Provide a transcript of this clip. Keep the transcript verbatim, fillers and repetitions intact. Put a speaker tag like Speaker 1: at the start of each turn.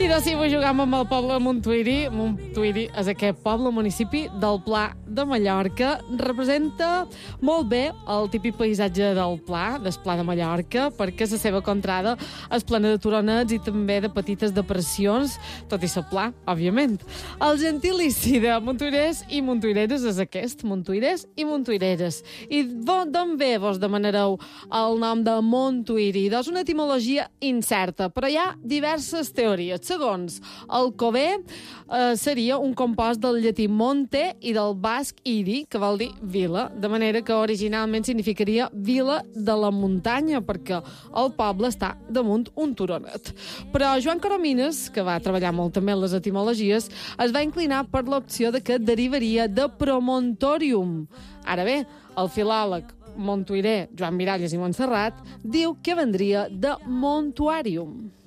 Speaker 1: I de si vull jugar amb el poble de Montuïri. Montuïri és aquest poble, municipi del Pla de Mallorca. Representa molt bé el típic paisatge del Pla, del Pla de Mallorca, perquè la seva contrada és plena de turonets i també de petites depressions, tot i ser pla, òbviament. El gentilici de montuirers i montuireres és aquest, montuirers i montuireres. I d'on ve, vos demanareu, el nom de Montuïri? És una etimologia incerta, però hi ha diverses teories. Segons el Cové, eh, seria un compost del llatí monte i del basc iri, que vol dir vila, de manera que originalment significaria vila de la muntanya, perquè el poble està damunt un turonet. Però Joan Coromines, que va treballar molt també en les etimologies, es va inclinar per l'opció de que derivaria de promontorium. Ara bé, el filòleg montuirer Joan Miralles i Montserrat diu que vendria de montuarium.